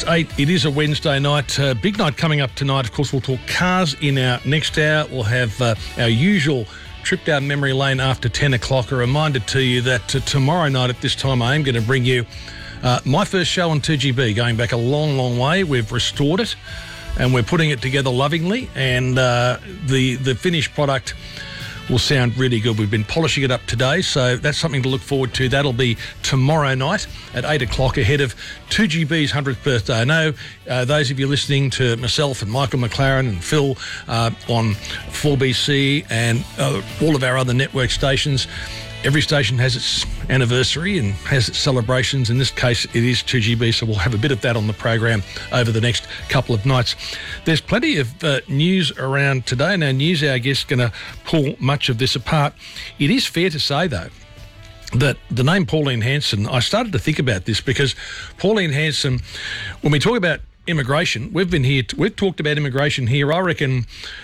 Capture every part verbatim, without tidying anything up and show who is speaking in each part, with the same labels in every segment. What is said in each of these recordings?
Speaker 1: eight. It is a Wednesday night. Uh, big night coming up tonight. Of course, we'll talk cars in our next hour. We'll have uh, our usual trip down memory lane after ten o'clock. A reminder to you that uh, tomorrow night at this time I am going to bring you uh, my first show on two G B, going back a long, long way. We've restored it and we're putting it together lovingly, and uh, the, the finished product will sound really good. We've been polishing it up today, so that's something to look forward to. That'll be tomorrow night at eight o'clock ahead of two G B's hundredth birthday. I know uh, those of you listening to myself and Michael McLaren and Phil uh, on four B C and uh, all of our other network stations, every station has its anniversary and has its celebrations. In this case, it is two G B, so we'll have a bit of that on the program over the next couple of nights. There's plenty of uh, news around today, and our news hour guest is going to pull much of this apart. It is fair to say, though, that the name Pauline Hanson, I started to think about this because Pauline Hanson, when we talk about immigration, we've been here, we've talked about immigration here, I reckon,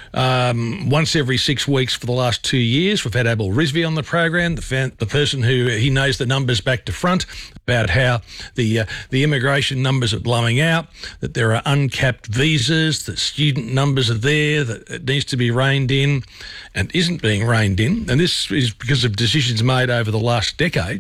Speaker 1: um, once every six weeks for the last two years. We've had Abel Rizvi on the program, the, fan, the person who, he knows the numbers back to front, about how the uh, the immigration numbers are blowing out, that there are uncapped visas, that student numbers are there, that it needs to be reined in and isn't being reined in. And this is because of decisions made over the last decade.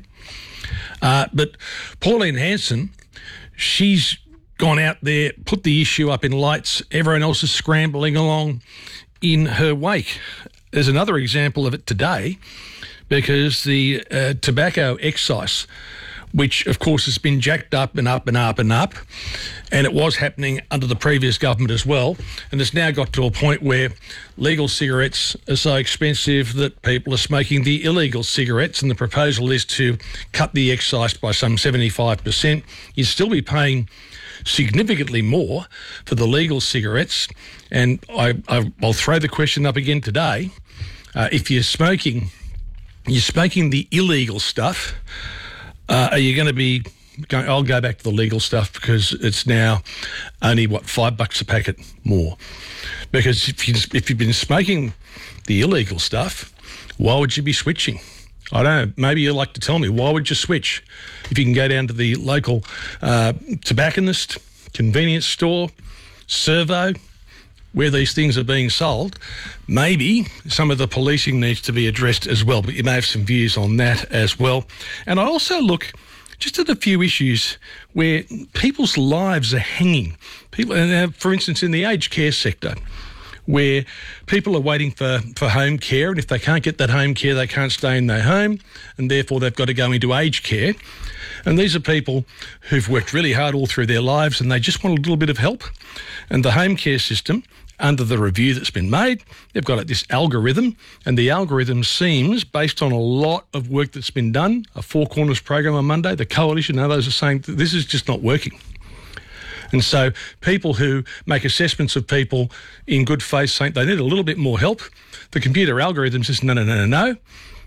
Speaker 1: Uh, but Pauline Hanson, she's gone out there, put the issue up in lights. Everyone else is scrambling along in her wake. There's another example of it today, because the uh, tobacco excise, which of course has been jacked up and up and up and up, and it was happening under the previous government as well, and it's now got to a point where legal cigarettes are so expensive that people are smoking the illegal cigarettes, and the proposal is to cut the excise by some seventy-five percent. You'd still be paying significantly more for the legal cigarettes, and I, I, I'll throw the question up again today. Uh, if you're smoking, you're smoking the illegal stuff, uh, are you going to be going, I'll go back to the legal stuff because it's now only, what, five bucks a packet more. Because if, you, if you've been smoking the illegal stuff, why would you be switching? I don't know, maybe you'd like to tell me, why would you switch? If you can go down to the local uh, tobacconist, convenience store, servo, where these things are being sold, maybe some of the policing needs to be addressed as well, but you may have some views on that as well. And I also look just at a few issues where people's lives are hanging. People, and for instance, in the aged care sector, where people are waiting for, for home care, and if they can't get that home care, they can't stay in their home, and therefore they've got to go into aged care. And these are people who've worked really hard all through their lives, and they just want a little bit of help. And the home care system, under the review that's been made, they've got this algorithm, and the algorithm seems, based on a lot of work that's been done, a Four Corners program on Monday, the Coalition and others are saying that this is just not working. And so people who make assessments of people in good faith saying they need a little bit more help, the computer algorithm says no, no, no, no, no.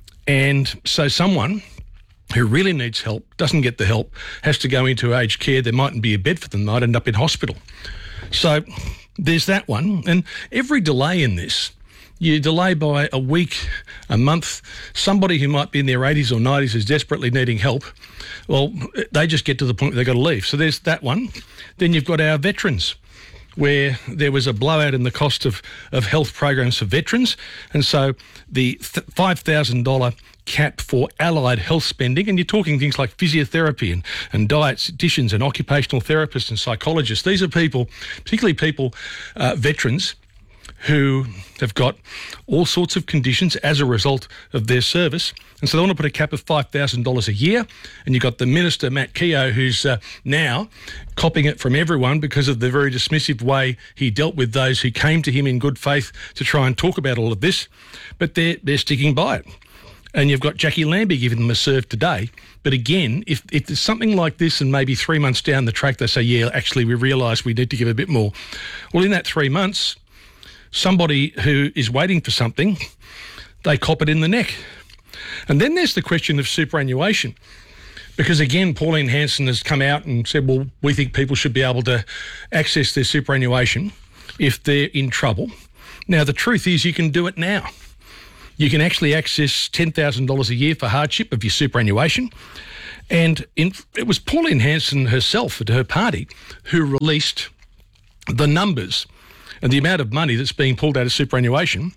Speaker 1: And so someone who really needs help doesn't get the help, has to go into aged care. There mightn't be a bed for them, they might end up in hospital. So there's that one. And every delay in this, you delay by a week, a month, somebody who might be in their eighties or nineties is desperately needing help, well, they just get to the point where they've got to leave. So there's that one. Then you've got our veterans, where there was a blowout in the cost of, of health programs for veterans. And so the th- five thousand dollars cap for allied health spending, and you're talking things like physiotherapy and, and dietitians and occupational therapists and psychologists. These are people, particularly people, uh, veterans, who have got all sorts of conditions as a result of their service. And so they want to put a cap of five thousand dollars a year. And you've got the Minister, Matt Keogh, who's uh, now copying it from everyone because of the very dismissive way he dealt with those who came to him in good faith to try and talk about all of this. But they're, they're sticking by it. And you've got Jackie Lambie giving them a serve today. But again, if, if there's something like this and maybe three months down the track, they say, yeah, actually, we realise we need to give a bit more. Well, in that three months... somebody who is waiting for something, they cop it in the neck. And then there's the question of superannuation. Because again, Pauline Hanson has come out and said, well, we think people should be able to access their superannuation if they're in trouble. Now, the truth is you can do it now. You can actually access ten thousand dollars a year for hardship of your superannuation. And in, it was Pauline Hanson herself at her party who released the numbers and the amount of money that's being pulled out of superannuation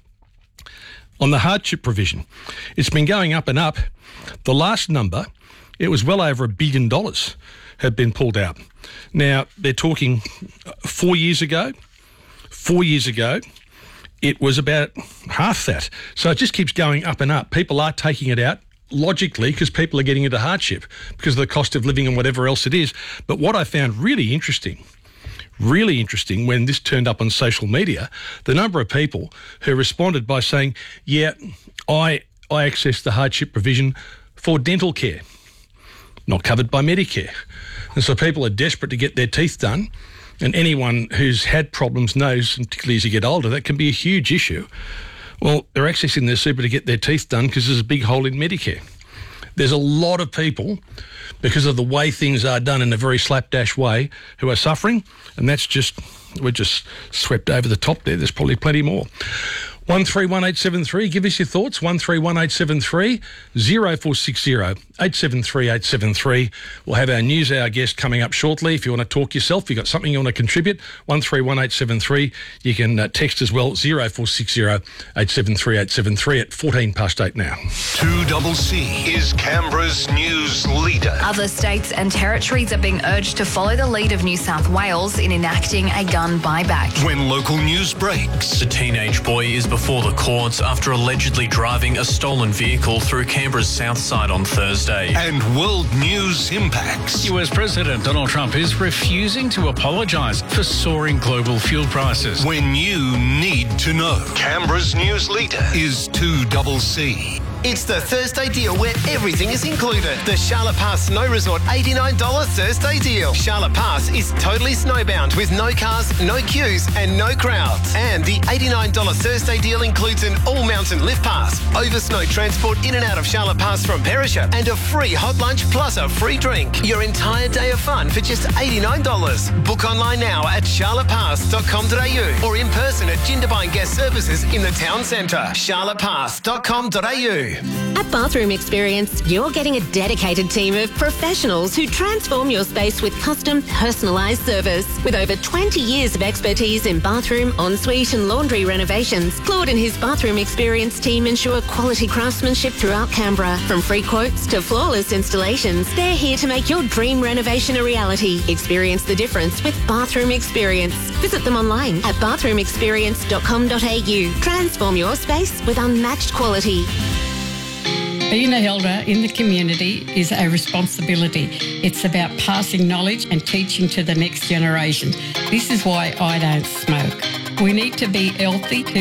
Speaker 1: on the hardship provision. It's been going up and up. The last number, it was well over a billion dollars had been pulled out. Now, they're talking four years ago. Four years ago, it was about half that. So it just keeps going up and up. People are taking it out, logically, because people are getting into hardship because of the cost of living and whatever else it is. But what I found really interesting, really interesting when this turned up on social media, the number of people who responded by saying, yeah, I, I accessed the hardship provision for dental care, not covered by Medicare. And so people are desperate to get their teeth done. And anyone who's had problems knows, and particularly as you get older, that can be a huge issue. Well, they're accessing their super to get their teeth done because there's a big hole in Medicare. There's a lot of people, because of the way things are done in a very slapdash way, who are suffering, and that's just, we're just swept over the top there. There's probably plenty more. one three one eight seven three, give us your thoughts, one three one eight seven three, zero four six zero, eight seven three eight seven three. We'll have our news hour guest coming up shortly. If you want to talk yourself, if you've got something you want to contribute, one three one eight seven three. You can uh, text as well, zero four six zero, eight seven three eight seven three at fourteen past eight now.
Speaker 2: two C C is Canberra's news leader.
Speaker 3: Other states and territories are being urged to follow the lead of New South Wales in enacting a gun buyback.
Speaker 2: When local news breaks,
Speaker 4: the teenage boy is before the courts after allegedly driving a stolen vehicle through Canberra's south side on Thursday.
Speaker 2: And world news impacts.
Speaker 5: U S President Donald Trump is refusing to apologise for soaring global fuel prices.
Speaker 2: When you need to know. Canberra's news leader is two C C.
Speaker 6: It's the Thursday deal where everything is included. The Charlotte Pass Snow Resort eighty-nine dollars Thursday deal. Charlotte Pass is totally snowbound with no cars, no queues and no crowds. And the eighty-nine dollars Thursday deal includes an all-mountain lift pass, over snow transport in and out of Charlotte Pass from Perisher, and a free hot lunch plus a free drink. Your entire day of fun for just eighty-nine dollars. Book online now at charlotte pass dot com dot a u or in person at Jindabyne Guest Services in the town centre. charlotte pass dot com dot a u.
Speaker 7: At Bathroom Experience, you're getting a dedicated team of professionals who transform your space with custom, personalised service. With over twenty years of expertise in bathroom, ensuite and laundry renovations, Claude and his Bathroom Experience team ensure quality craftsmanship throughout Canberra. From free quotes to flawless installations, they're here to make your dream renovation a reality. Experience the difference with Bathroom Experience. Visit them online at bathroom experience dot com dot a u. Transform your space with unmatched quality.
Speaker 8: Being an elder in the community is a responsibility. It's about passing knowledge and teaching to the next generation. This is why I don't smoke. We need to be healthy to